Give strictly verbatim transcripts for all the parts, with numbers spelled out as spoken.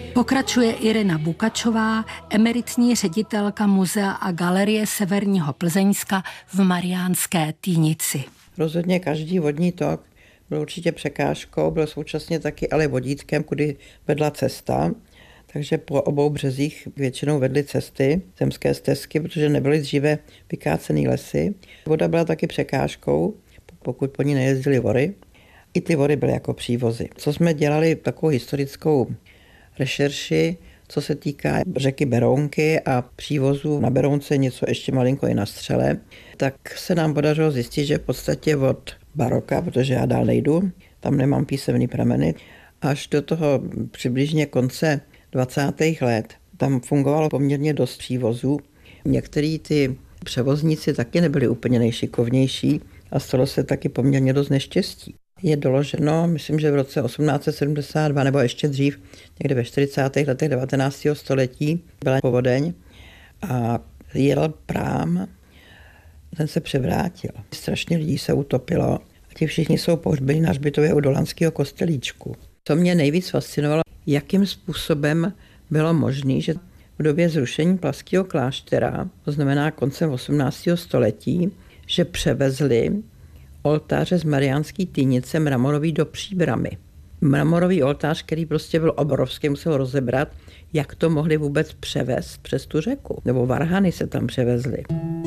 Pokračuje Irena Bukačová, emeritní ředitelka Muzea a galerie Severního Plzeňska v Mariánské Týnici. Rozhodně každý vodní tok byl určitě překážkou, byl současně taky ale vodítkem, kudy vedla cesta. Takže po obou březích většinou vedly cesty, zemské stezky, protože nebyly dříve vykácený lesy. Voda byla taky překážkou, pokud po ní nejezdily vory. I ty vory byly jako přívozy. Co jsme dělali takovou historickou rešerši, co se týká řeky Berounky a přívozu na Berounce, něco ještě malinko i na Střele, tak se nám podařilo zjistit, že v podstatě od baroka, protože já dál nejdu, tam nemám písemný prameny, až do toho přibližně konce dvacátých let tam fungovalo poměrně dost přívozů. Některý ty převozníci taky nebyli úplně nejšikovnější a stalo se taky poměrně dost neštěstí. Je doloženo, myslím, že v roce osmnáct set sedmdesát dva nebo ještě dřív, někde ve čtyřicátých letech devatenáctého století byla povodeň a jel prám, ten se převrátil. Strašně lidí se utopilo a ti všichni jsou pohřbeni na hřbitově u Dolanského kostelíčku. Co mě nejvíc fascinovalo, jakým způsobem bylo možné, že v době zrušení Plaského kláštera, to znamená koncem osmnáctého století, že převezli oltáře z Mariánské Týnice mramorový do Příbrami. Mramorový oltář, který prostě byl obrovský, musel rozebrat, jak to mohli vůbec převést přes tu řeku. Nebo varhany se tam převezly.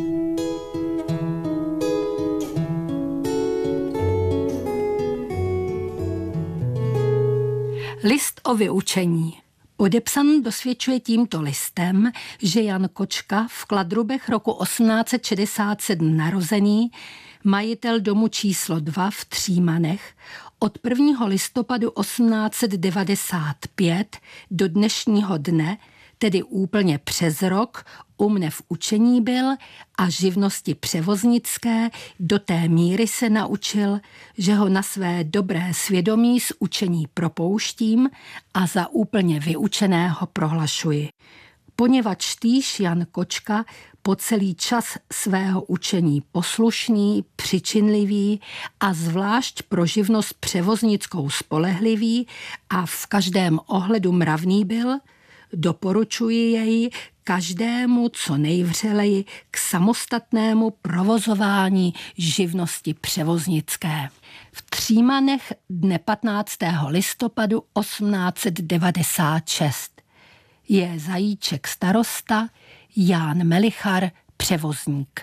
List o vyučení. Podepsan dosvědčuje tímto listem, že Jan Kočka v Kladrubech roku osmnáct set šedesát sedm narozený, majitel domu číslo dva v Třímanech, od prvního listopadu osmnáct set devadesát pět do dnešního dne, tedy úplně přes rok, u mne v učení byl a živnosti převoznické do té míry se naučil, že ho na své dobré svědomí z učení propouštím a za úplně vyučeného prohlašuji. Poněvadž týž Jan Kočka po celý čas svého učení poslušný, přičinlivý a zvlášť pro živnost převoznickou spolehlivý a v každém ohledu mravný byl, doporučuji jej každému co nejvřeleji k samostatnému provozování živnosti převoznické. V Třímanech dne patnáctého listopadu osmnáct set devadesát šest. Je Zajíček starosta, Ján Melichar převozník.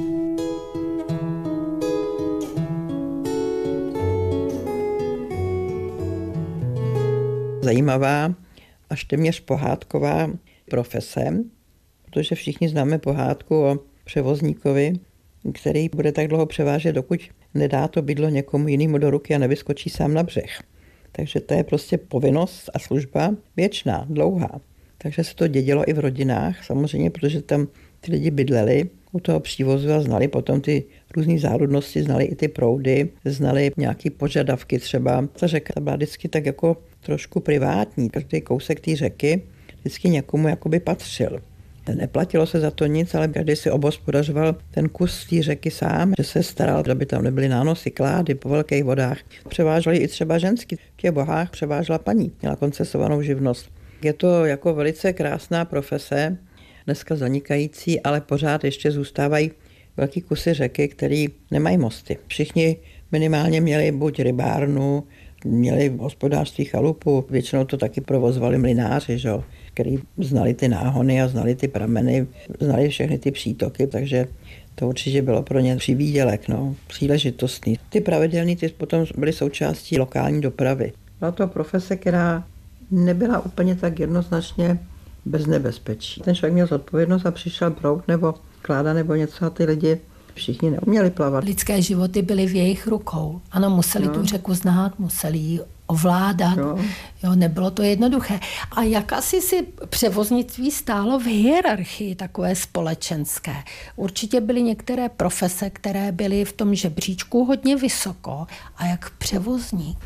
Zajímavá, až téměř pohádková profese, protože všichni známe pohádku o převozníkovi, který bude tak dlouho převážet, dokud nedá to bydlo někomu jinému do ruky a nevyskočí sám na břeh. Takže to je prostě povinnost a služba věčná, dlouhá. Takže se to dědilo i v rodinách, samozřejmě, protože tam ty lidi bydleli u toho přívozu a znali potom ty různé záludnosti, znali i ty proudy, znali nějaké požadavky třeba. Ta řeka byla vždycky tak jako trošku privátní. Každý kousek té řeky vždycky někomu jakoby patřil. Neplatilo se za to nic, ale každý si obhospodařoval ten kus té řeky sám, že se staral, aby tam nebyly nánosy, klády po velkých vodách. Převáželi i třeba ženský. V těch bohách převážela paní, měla koncesovanou živnost. Je to jako velice krásná profese, dneska zanikající, ale pořád ještě zůstávají velký kusy řeky, které nemají mosty. Všichni minimálně měli buď rybárnu, měli hospodářství chalupu, většinou to taky provozovali mlynáři, že? Který znali ty náhony a znali ty prameny, znali všechny ty přítoky, takže to určitě bylo pro ně přivýdělek, no, příležitostný. Ty pravidelný ty potom byly součástí lokální dopravy. Byla to profese, která nebyla úplně tak jednoznačně bez nebezpečí. Ten člověk měl zodpovědnost a přišel proud nebo kláda nebo něco a ty lidi všichni neuměli plavat. Lidské životy byly v jejich rukou. Ano, museli no. tu řeku znát, museli ji ovládat. No. Jo, nebylo to jednoduché. A jak asi si převoznictví stálo v hierarchii takové společenské? Určitě byly některé profese, které byly v tom žebříčku hodně vysoko. A jak převozník?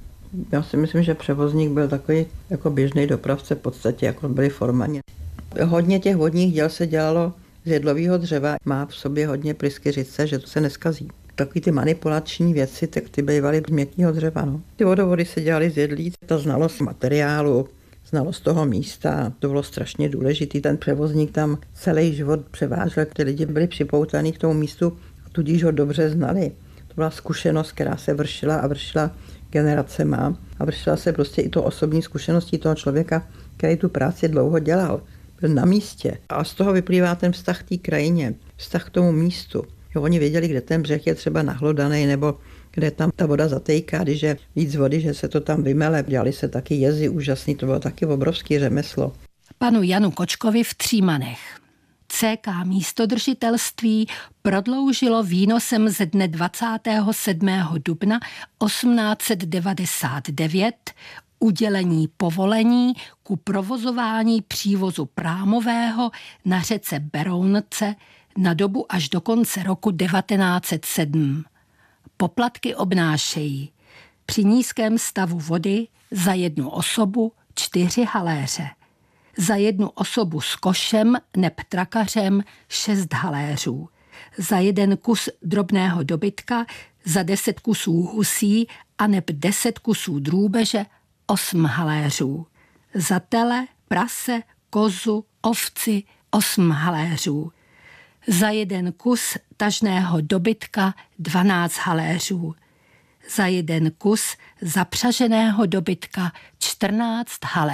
Já si myslím, že převozník byl takový jako běžný dopravce, v podstatě jako byli formaně. Hodně těch vodních děl se dělalo z jedlového dřeva, má v sobě hodně pryskyřice, že to se neskazí. Takový ty manipulační věci, tak ty bývaly z měkkého dřeva. No. Ty vodovody se dělaly z jedlí, ta znalost materiálu, znalost toho místa. To bylo strašně důležitý. Ten převozník tam celý život převážel. Ty lidi byli připoutaní k tomu místu, tudíž ho dobře znali. To byla zkušenost, která se vršila a vršila generacema a vršila se prostě i to osobní zkušeností toho člověka, který tu práci dlouho dělal. Byl na místě. A z toho vyplývá ten vztah k té krajině, vztah k tomu místu. Jo, oni věděli, kde ten břeh je třeba nahlodaný, nebo kde tam ta voda zatejká, když je víc vody, že se to tam vymele. Dělali se taky jezy úžasný, to bylo taky obrovský řemeslo. Panu Janu Kočkovi v Třímanech. C K místodržitelství prodloužilo výnosem ze dne dvacátého sedmého dubna osmnáct set devadesát devět udělení povolení ku provozování přívozu prámového na řece Berounce na dobu až do konce roku devatenáct set sedm. Poplatky obnášejí při nízkém stavu vody za jednu osobu čtyři haléře, za jednu osobu s košem neb trakařem šest haléřů, za jeden kus drobného dobytka, za deset kusů husí a neb deset kusů drůbeže osm haléřů, za tele, prase, kozu, ovci osm haléřů, za jeden kus tažného dobytka dvanáct haléřů, za jeden kus zapřaženého dobytka čtrnáct haléřů.